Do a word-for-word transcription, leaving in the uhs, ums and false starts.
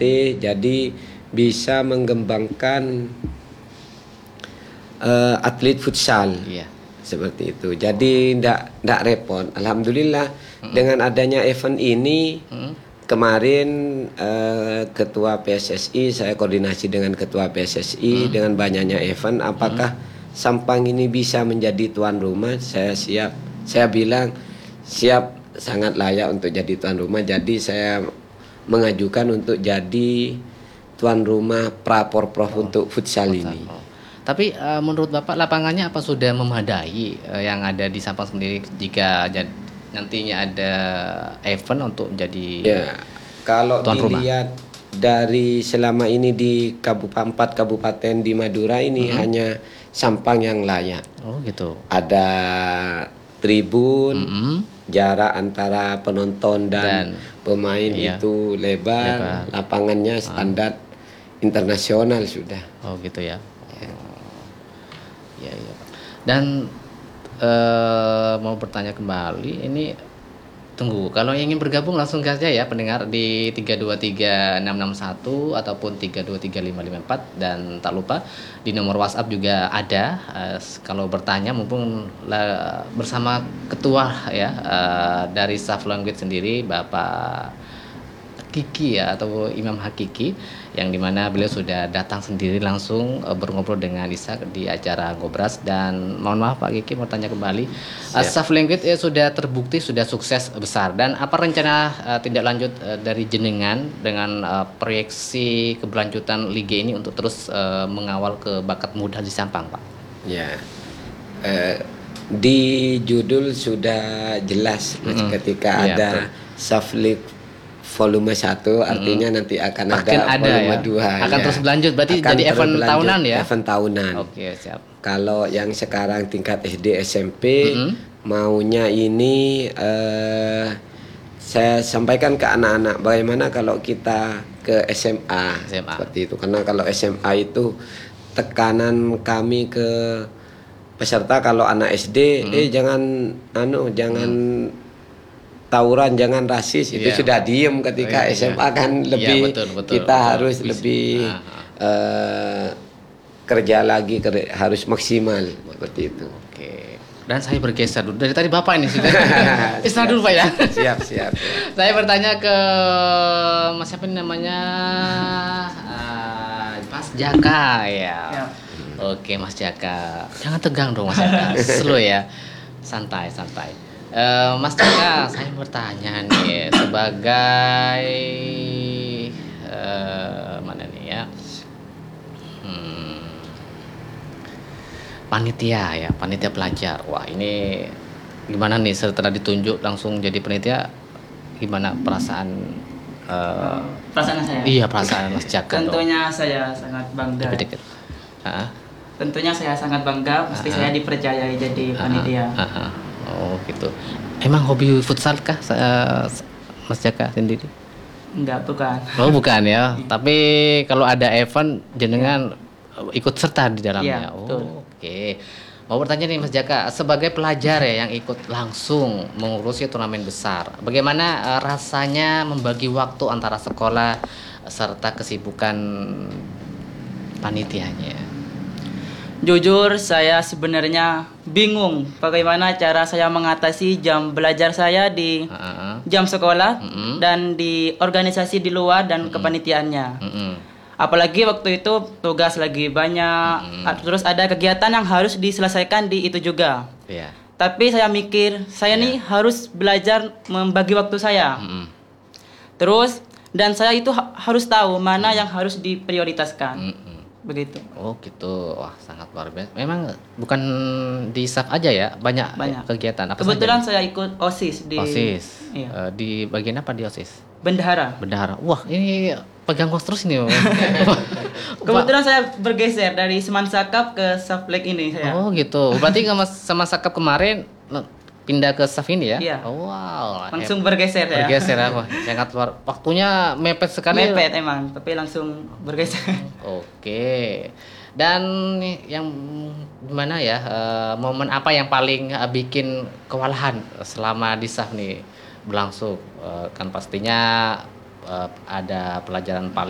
jadi bisa mengembangkan uh, atlet futsal. Iya. Seperti itu. Jadi ndak ndak repot. Alhamdulillah mm-hmm. dengan adanya event ini mm-hmm. kemarin uh, ketua P S S I, saya koordinasi dengan ketua P S S I mm-hmm. dengan banyaknya event. Apakah mm-hmm. Sampang ini bisa menjadi tuan rumah? Saya siap. Saya bilang siap, sangat layak untuk jadi tuan rumah. Jadi saya mengajukan untuk jadi tuan rumah Praporprov oh, untuk futsal ini. Oh. Tapi uh, menurut Bapak lapangannya apa sudah memadai uh, yang ada di Sampang sendiri jika jad, nantinya ada event untuk menjadi ya, kalau tuan dilihat rumah dari selama ini di kabupaten empat kabupaten di Madura ini mm-hmm. hanya Sampang yang layak. Oh gitu. Ada tribun, mm-hmm. jarak antara penonton dan, dan pemain iya. itu lebar, lebar. Lapangannya standar ah. internasional sudah. Oh gitu ya. Ya, ya. Dan uh, mau bertanya kembali, ini tunggu, kalau ingin bergabung langsung saja ya pendengar di tiga dua tiga enam enam satu ataupun tiga dua tiga lima lima empat, dan tak lupa di nomor WhatsApp juga ada. Uh, kalau bertanya mumpung uh, bersama ketua ya uh, dari Staff Language sendiri, Bapak Kiki ya, atau Imam Hakiki, yang dimana beliau sudah datang sendiri langsung uh, berobrol dengan Ishak di acara Ngobras. Dan mohon maaf Pak Kiki, mau tanya kembali, uh, Staff Language ya, sudah terbukti sudah sukses besar, dan apa rencana uh, tindak lanjut uh, dari jenengan dengan uh, proyeksi keberlanjutan liga ini untuk terus uh, mengawal ke bakat muda di Sampang, Pak? Ya, uh, di judul sudah jelas mm-hmm. ketika ya, ada Staff League volume satu, artinya hmm. nanti akan Bahkan ada, ada volume ya? dua akan ya. terus berlanjut, berarti akan jadi event tahunan ya? Event tahunan. Oke, siap. Kalau yang sekarang tingkat S D S M P hmm. maunya ini uh, saya sampaikan ke anak-anak bagaimana kalau kita ke S M A, S M A seperti itu, karena kalau S M A itu tekanan kami ke peserta kalau anak S D hmm. eh jangan anu jangan hmm. tawuran, jangan rasis, itu yeah. sudah diem. Ketika oh, iya, S M A kan lebih yeah, betul, betul, kita betul, harus betul. lebih uh, kerja lagi, kerja, harus maksimal seperti itu. Oke. Dan saya bergeser dulu dari tadi Bapak ini sudah. Istirahat dulu Pak ya. Siap, siap. Saya bertanya ke Mas siapa namanya, uh, Mas Jaka ya. ya. Oke Mas Jaka, jangan tegang dong Mas Jaka, slow ya, santai santai. Uh, Mas Jaka, saya bertanya nih sebagai uh, mana nih ya, hmm, panitia ya, panitia pelajar. Wah ini gimana nih setelah ditunjuk langsung jadi panitia, gimana perasaan? Uh, perasaan saya? Iya, perasaan Mas Jaka. Tentunya dong. Saya sangat bangga. Uh-huh. Tentunya saya sangat bangga, mesti uh-huh. saya dipercayai jadi panitia. Uh-huh. Uh-huh. Oh gitu. Emang hobi futsal kah uh, Mas Jaka sendiri? Enggak, bukan. Oh bukan ya. Tapi kalau ada event jenengan ya. ikut serta di dalamnya. Ya, oh, Oke. Okay. Mau bertanya nih Mas Jaka, sebagai pelajar ya yang ikut langsung mengurusi turnamen besar, bagaimana uh, rasanya membagi waktu antara sekolah serta kesibukan panitianya? Jujur saya sebenarnya bingung bagaimana cara saya mengatasi jam belajar saya di uh-huh. jam sekolah uh-huh. dan di organisasi di luar dan uh-huh. kepanitiaannya. Uh-huh. Apalagi waktu itu tugas lagi banyak, uh-huh. terus ada kegiatan yang harus diselesaikan di itu juga. Yeah. Tapi saya mikir, saya yeah. nih harus belajar membagi waktu saya. Uh-huh. Terus dan saya itu ha- harus tahu mana uh-huh. yang harus diprioritaskan. Uh-huh. Begitu. Oh gitu, wah sangat luar biasa. Memang bukan di S A F aja ya, banyak, banyak. kegiatan. Apa Kebetulan saja? Saya ikut OSIS di OSIS. Iya. Uh, di bagian apa di OSIS? Bendahara. Bendahara. Wah ini pegang kos terus ini. Kebetulan saya bergeser dari Semansakap ke Saflek ini saya. Oh gitu. Berarti sama Sakap kemarin pindah ke S A F ini ya? Iya. Oh, wow. Langsung bergeser ya. Bergeser ya, wah, sangat luar. Waktunya mepet sekali. Mepet emang, tapi langsung bergeser. Oke. Dan yang gimana ya? Uh, momen apa yang paling uh, bikin kewalahan selama di S A F nih berlangsung? Uh, kan pastinya uh, ada pelajaran paling